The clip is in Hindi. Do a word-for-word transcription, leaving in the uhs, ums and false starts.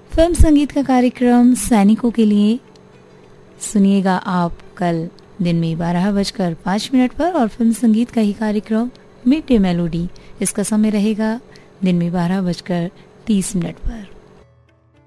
फिल्म संगीत का कार्यक्रम सैनिकों के लिए सुनिएगा आप कल दिन में बारह बजकर पाँच मिनट पर, और फिल्म संगीत का ही कार्यक्रम मिड डे मेलोडी, इसका समय रहेगा दिन में बारह बजकर तीस मिनट पर।